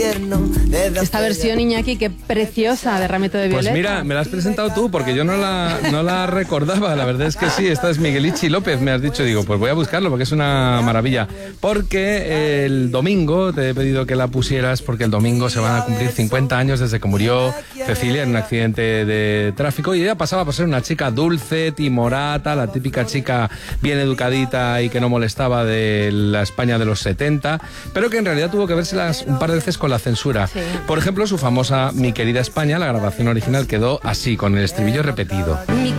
Esta versión, Iñaki, qué preciosa de Ramito de Violeta. Pues mira, me la has presentado tú porque yo no la recordaba. La verdad es que sí, esta es Miguelichi López, me has dicho. Digo, pues voy a buscarlo porque es una maravilla. Porque el domingo te he pedido que la pusieras porque el domingo se van a cumplir 50 años desde que murió Cecilia en un accidente de tráfico y ella pasaba por ser una chica dulce, timorata, la típica chica bien educadita y que no molestaba de la España de los 70, pero que en realidad tuvo que vérselas un par de veces con la censura. Sí. Por ejemplo, su famosa Mi querida España, la grabación original quedó así, con el estribillo repetido. Mi